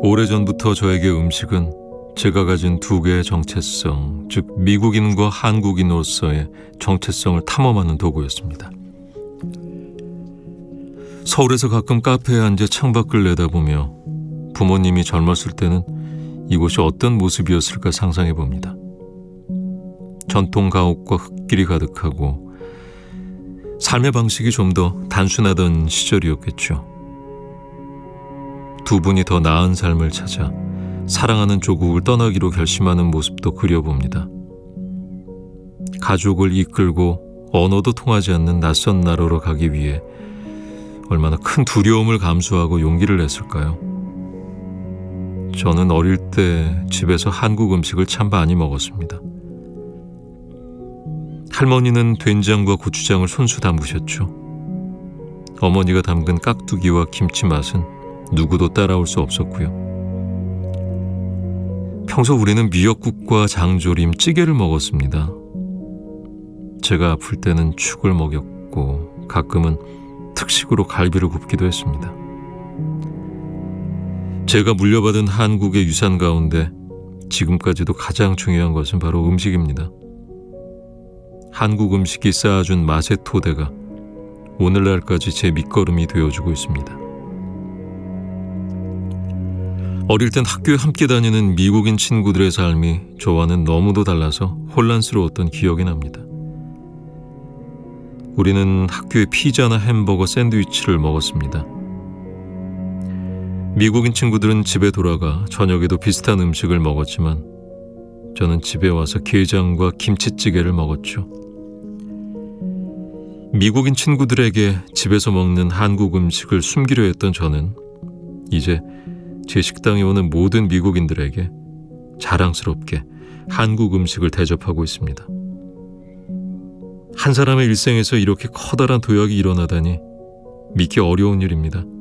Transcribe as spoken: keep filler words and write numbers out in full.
오래전부터 저에게 음식은 제가 가진 두 개의 정체성, 즉 미국인과 한국인으로서의 정체성을 탐험하는 도구였습니다. 서울에서 가끔 카페에 앉아 창밖을 내다보며 부모님이 젊었을 때는 이곳이 어떤 모습이었을까 상상해 봅니다. 전통 가옥과 흙길이 가득하고 삶의 방식이 좀 더 단순하던 시절이었겠죠. 두 분이 더 나은 삶을 찾아 사랑하는 조국을 떠나기로 결심하는 모습도 그려봅니다. 가족을 이끌고 언어도 통하지 않는 낯선 나라로 가기 위해 얼마나 큰 두려움을 감수하고 용기를 냈을까요? 저는 어릴 때 집에서 한국 음식을 참 많이 먹었습니다. 할머니는 된장과 고추장을 손수 담그셨죠. 어머니가 담근 깍두기와 김치 맛은 누구도 따라올 수 없었고요. 평소 우리는 미역국과 장조림, 찌개를 먹었습니다. 제가 아플 때는 죽을 먹였고 가끔은 특식으로 갈비를 굽기도 했습니다. 제가 물려받은 한국의 유산 가운데 지금까지도 가장 중요한 것은 바로 음식입니다. 한국 음식이 쌓아준 맛의 토대가 오늘날까지 제 밑거름이 되어주고 있습니다. 어릴 땐 학교에 함께 다니는 미국인 친구들의 삶이 저와는 너무도 달라서 혼란스러웠던 기억이 납니다. 우리는 학교에 피자나 햄버거, 샌드위치를 먹었습니다. 미국인 친구들은 집에 돌아가 저녁에도 비슷한 음식을 먹었지만 저는 집에 와서 게장과 김치찌개를 먹었죠. 미국인 친구들에게 집에서 먹는 한국 음식을 숨기려 했던 저는 이제 제 식당에 오는 모든 미국인들에게 자랑스럽게 한국 음식을 대접하고 있습니다. 한 사람의 일생에서 이렇게 커다란 도약이 일어나다니 믿기 어려운 일입니다.